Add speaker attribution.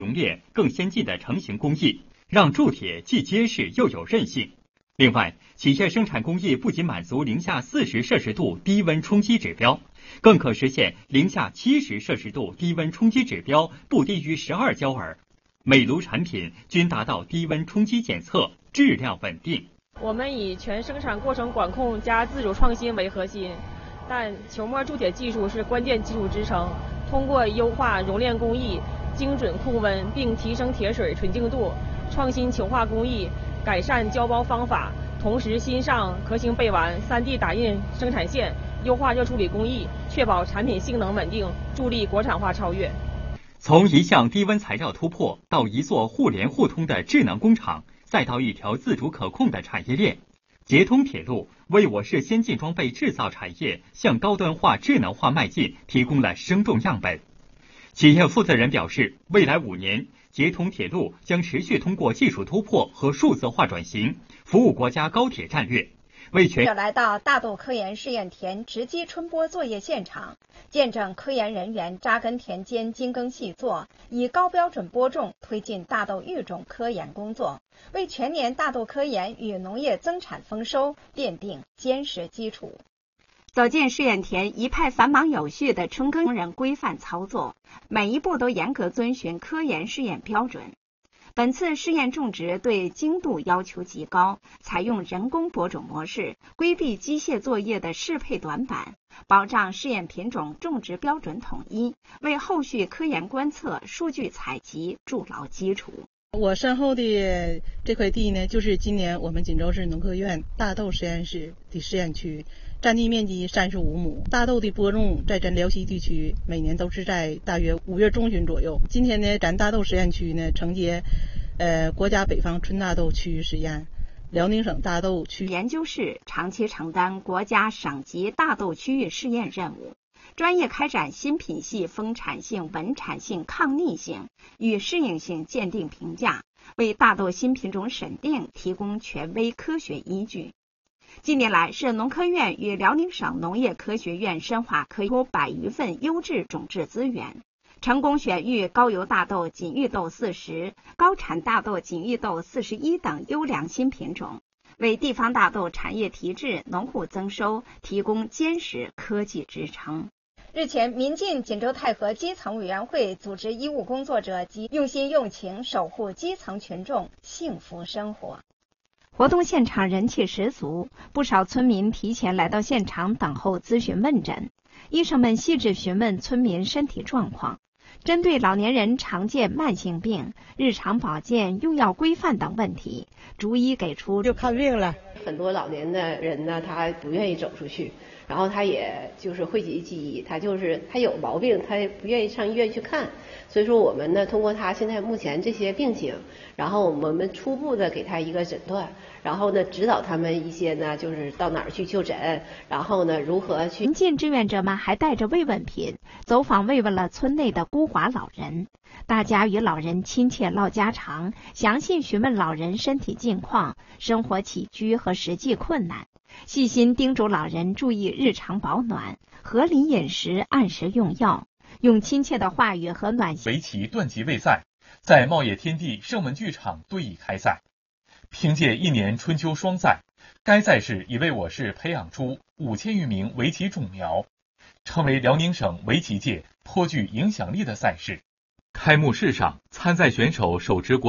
Speaker 1: 熔炼更先进的成型工艺，让铸铁既结实又有韧性。另外，企业生产工艺不仅满足零下40摄氏度低温冲击指标，更可实现零下70摄氏度低温冲击指标不低于12焦耳，每炉产品均达到低温冲击检测，质量稳定。
Speaker 2: 我们以全生产过程管控加自主创新为核心，但球膜铸铁技术是关键技术支撑。通过优化熔炼工艺、精准控温并提升铁水纯净度，创新球化工艺，改善胶包方法，同时新上壳形背完、3D 打印生产线，优化热处理工艺，确保产品性能稳定，助力国产化超越。
Speaker 1: 从一项低温材料突破到一座互联互通的智能工厂，再到一条自主可控的产业链，捷通铁路为我市先进装备制造产业向高端化、智能化迈进提供了生动样本。企业负责人表示，未来5年，捷通铁路将持续通过技术突破和数字化转型，服务国家高铁战略。
Speaker 3: 来到大豆科研试验田直击春播作业现场，见证科研人员扎根田间精耕细作，以高标准播种推进大豆育种科研工作，为全年大豆科研与农业增产丰收奠定坚实基础。走进试验田，一派繁忙有序的春耕人规范操作，每一步都严格遵循科研试验标准。本次试验种植对精度要求极高，采用人工播种模式，规避机械作业的适配短板，保障试验品种种植标准统一，为后续科研观测、数据采集筑牢基础。
Speaker 4: 我身后的这块地呢，就是今年我们锦州市农科院大豆实验室的试验区，占地面积35亩。大豆的播种在咱辽西地区每年都是在大约5月中旬左右。今天呢，咱大豆实验区呢承接国家北方春大豆区域实验、辽宁省大豆区
Speaker 3: 研究室长期承担国家省级大豆区域试验任务，专业开展新品系丰产性、稳产性、抗逆性与适应性鉴定评价，为大豆新品种审定提供权威科学依据。近年来，市农科院与辽宁省农业科学院深化科研100余份优质种质资源，成功选育高油大豆锦玉豆40、高产大豆锦玉豆41等优良新品种，为地方大豆产业提质、农户增收提供坚实科技支撑。日前，民进锦州太和基层委员会组织医务工作者及用心用情守护基层群众幸福生活。活动现场人气十足，不少村民提前来到现场等候咨询问诊，医生们细致询问村民身体状况，针对老年人常见慢性病、日常保健、用药规范等问题，逐一给出。
Speaker 5: 就看病了，
Speaker 6: 很多老年的人呢，他不愿意走出去，然后他也就是讳疾忌医，他有毛病，他也不愿意上医院去看。所以说我们呢，通过他现在目前这些病情，然后我们初步的给他一个诊断，然后呢指导他们一些呢，就是到哪儿去就诊，然后呢如何去。
Speaker 3: 民进志愿者们还带着慰问品走访慰问了村内的孤寡老人，大家与老人亲切唠家常，详细询问老人身体近况、生活起居和实际困难，细心叮嘱老人注意日常保暖、合理饮食、按时用药，用亲切的话语和暖心。
Speaker 7: 围棋段级位赛在茂业天地盛文剧场对弈开赛，凭借一年春秋双赛，该赛事已为我市培养出5000余名围棋种苗，成为辽宁省围棋界颇具影响力的赛事。开幕式上，参赛选手手执国